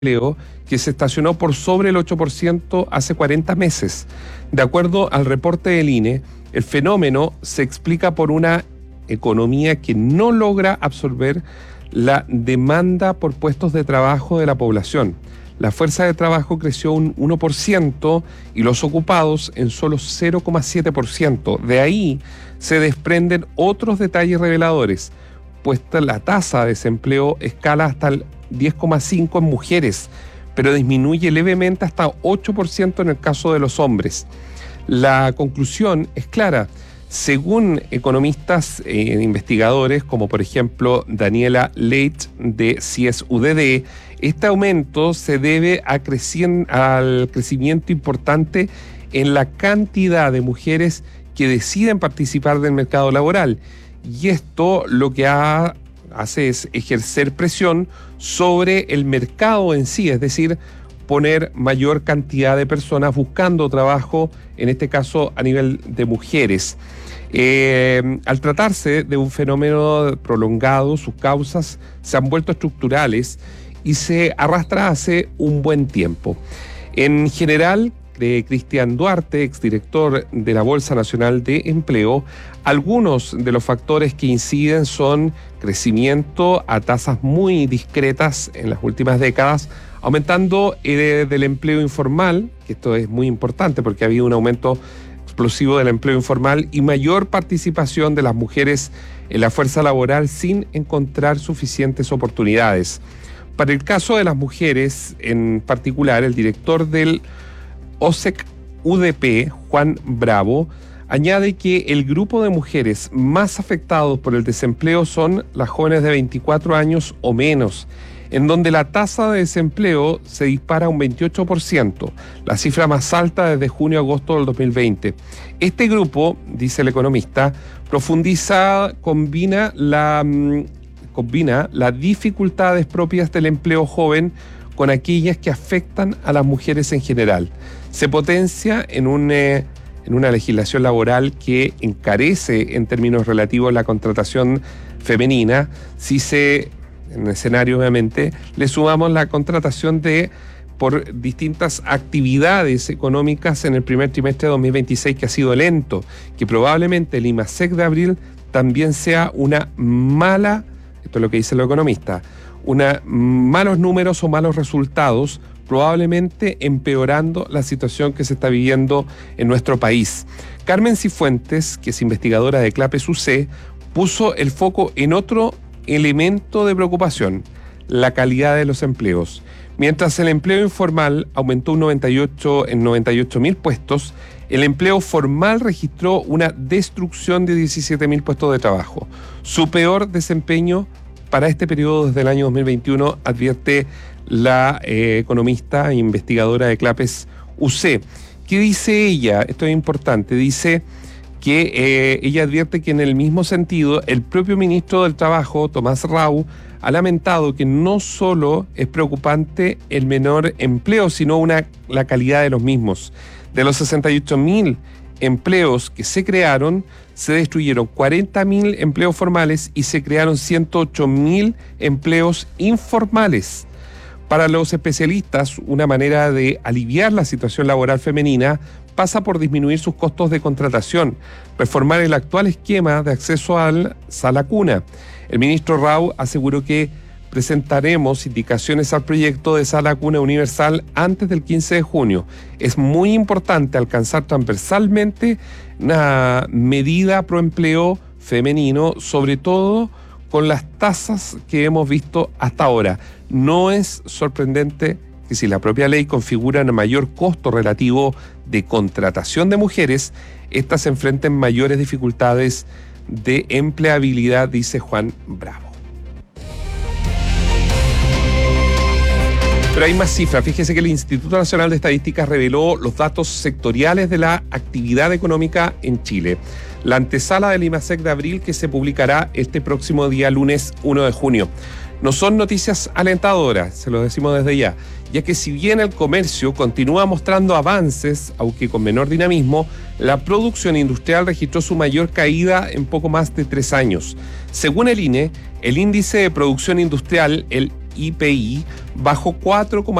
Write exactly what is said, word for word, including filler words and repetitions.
empleo que se estacionó por sobre el ocho por ciento hace cuarenta meses. De acuerdo al reporte del I N E, el fenómeno se explica por una economía que no logra absorber la demanda por puestos de trabajo de la población. La fuerza de trabajo creció un uno por ciento y los ocupados en solo cero coma siete por ciento. De ahí se desprenden otros detalles reveladores, pues la tasa de desempleo escala hasta el diez coma cinco por ciento en mujeres, pero disminuye levemente hasta ocho por ciento en el caso de los hombres. La conclusión es clara. Según economistas e eh, investigadores, como por ejemplo Daniela Leite de C I E S U D D, este aumento se debe a crecien- al crecimiento importante en la cantidad de mujeres que deciden participar del mercado laboral. Y esto lo que ha, hace es ejercer presión sobre el mercado en sí, es decir, poner mayor cantidad de personas buscando trabajo, en este caso a nivel de mujeres. Eh, al tratarse de un fenómeno prolongado, sus causas se han vuelto estructurales y se arrastra hace un buen tiempo. En general, de Cristian Duarte, exdirector de la Bolsa Nacional de Empleo, algunos de los factores que inciden son crecimiento a tasas muy discretas en las últimas décadas, aumentando eh, del empleo informal, que esto es muy importante porque ha habido un aumento explosivo del empleo informal y mayor participación de las mujeres en la fuerza laboral sin encontrar suficientes oportunidades. Para el caso de las mujeres en particular, el director del O S E C U D P, Juan Bravo, añade que el grupo de mujeres más afectados por el desempleo son las jóvenes de veinticuatro años o menos, en donde la tasa de desempleo se dispara a un veintiocho por ciento, la cifra más alta desde junio a agosto del dos mil veinte. Este grupo, dice el economista, profundiza, combina, la, combina las dificultades propias del empleo joven con aquellas que afectan a las mujeres en general. Se potencia en, un, eh, en una legislación laboral que encarece en términos relativos la contratación femenina. Si se, en el escenario obviamente, le sumamos la contratación de por distintas actividades económicas en el primer trimestre de dos mil veintiséis, que ha sido lento, que probablemente el IMASEC de abril también sea una mala, esto es lo que dice el economista, una malos números o malos resultados, probablemente empeorando la situación que se está viviendo en nuestro país. Carmen Cifuentes, que es investigadora de CLAPES U C, puso el foco en otro elemento de preocupación: la calidad de los empleos. Mientras el empleo informal aumentó un noventa y ocho en noventa y ocho mil puestos, el empleo formal registró una destrucción de diecisiete mil puestos de trabajo. Su peor desempeño para este periodo desde el año dos mil veintiuno, advierte la eh, economista e investigadora de CLAPES U C. ¿Qué dice ella? Esto es importante. Dice que eh, ella advierte que en el mismo sentido, el propio ministro del Trabajo, Tomás Rau, ha lamentado que no solo es preocupante el menor empleo, sino una, la calidad de los mismos. De los sesenta y ocho mil empleos que se crearon, se destruyeron cuarenta mil empleos formales y se crearon ciento ocho mil empleos informales. Para los especialistas, una manera de aliviar la situación laboral femenina pasa por disminuir sus costos de contratación, reformar el actual esquema de acceso al sala cuna. El ministro Rau aseguró que presentaremos indicaciones al proyecto de sala cuna universal antes del quince de junio. Es muy importante alcanzar transversalmente una medida pro empleo femenino, sobre todo con las tasas que hemos visto hasta ahora. No es sorprendente que si la propia ley configura un mayor costo relativo de contratación de mujeres, éstas se enfrenten mayores dificultades de empleabilidad, dice Juan Bravo. Pero hay más cifras. Fíjese que el Instituto Nacional de Estadística reveló los datos sectoriales de la actividad económica en Chile. La antesala del IMASEC de abril, que se publicará este próximo día lunes uno de junio. No son noticias alentadoras, se lo decimos desde ya, ya que si bien el comercio continúa mostrando avances, aunque con menor dinamismo, la producción industrial registró su mayor caída en poco más de tres años. Según el I N E, el índice de producción industrial, el I P I bajó cuatro coma